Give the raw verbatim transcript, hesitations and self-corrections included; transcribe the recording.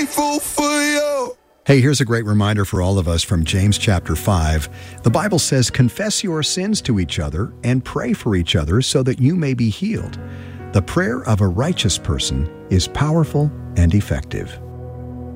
grateful for you. Hey, here's a great reminder for all of us from James chapter five. The Bible says, confess your sins to each other and pray for each other so that you may be healed. The prayer of a righteous person is powerful and effective.